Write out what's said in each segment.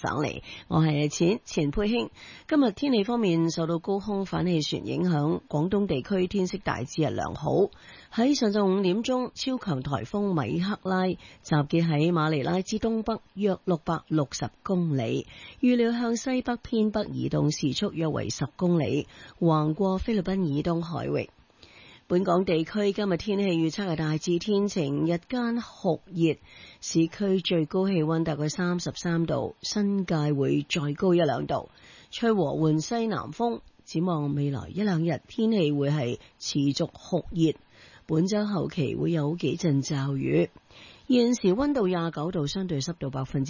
省嚟。我係錢佩卿。今日天氣方面，受到高空反氣旋影響，廣東地區天色大致係良好。喺上晝5點鐘，超強颱風米克拉集結喺馬尼拉之東北約660公里，預料向西北偏北移動，時速約為10公里，橫過菲律賓以東海域。本港地區今日天氣預測係大致天晴，日間酷熱，市區最高氣溫大概33度，新界會再高1-2度，吹和緩西南風。展望未來1-2日天氣會係持續酷熱，本週後期會有幾陣驟雨。現時溫度29度，相對濕度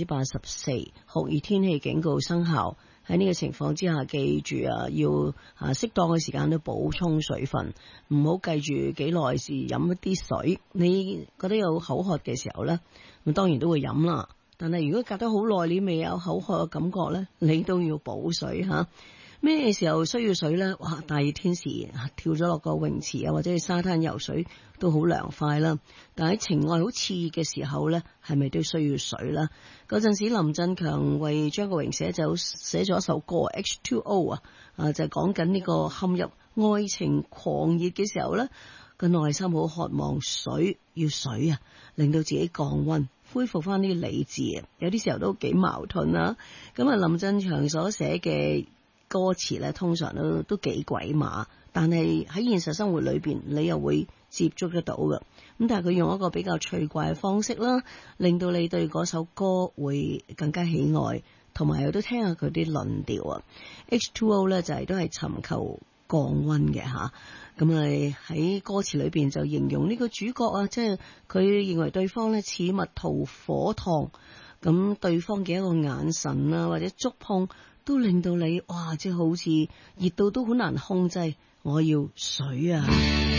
84%，酷熱天氣警告生效。喺呢個情況之下，記住要適當嘅時間都補充水分，唔好計住幾耐時飲一啲水。你覺得有口渴嘅時候呢，咁當然都會飲啦。但係如果隔得好耐，你未有口渴嘅感覺呢，你都要補水吓。咩時候需要水呢？哇！大熱天時跳咗落個泳池或者去沙灘游水都好涼快啦。但喺情愛好熾熱嘅時候呢，係咪都需要水呢？嗰陣時林振強為張國榮寫咗一首歌 H2O 就係講緊呢個陷入愛情狂熱嘅時候呢，個內心好渴望水，要水啊，令到自己降溫，恢復翻啲理智啊。有啲時候都幾矛盾啊。咁林振強所寫嘅歌詞咧，通常都幾鬼馬，但係喺現實生活裏邊，你又會接觸得到嘅。咁但係佢用一個比較趣怪嘅方式啦，令到你對嗰首歌會更加喜愛，同埋又都聽下佢啲論調啊。H2O 咧就係都係尋求降溫嘅吓。咁喺歌詞裏邊就形容呢個主角啊，即係佢認為對方咧似蜜桃火燙，咁對方嘅一個眼神啊或者觸碰，都令到你哇，即係好似熱到都好難控制。我要水啊！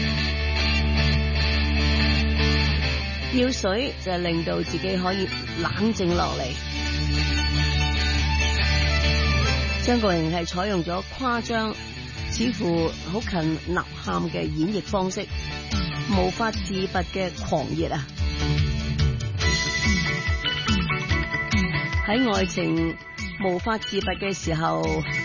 要水就係令到自己可以冷靜落嚟。張國榮係採用咗誇張，似乎好近吶喊嘅演繹方式，無法自拔嘅狂熱啊！喺愛情無法自拔嘅時候，